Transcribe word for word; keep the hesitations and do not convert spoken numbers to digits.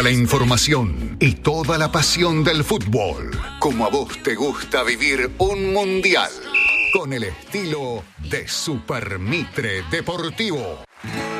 la información y toda la pasión del fútbol. Como a vos te gusta vivir un mundial. Con el estilo de Super Mitre Deportivo.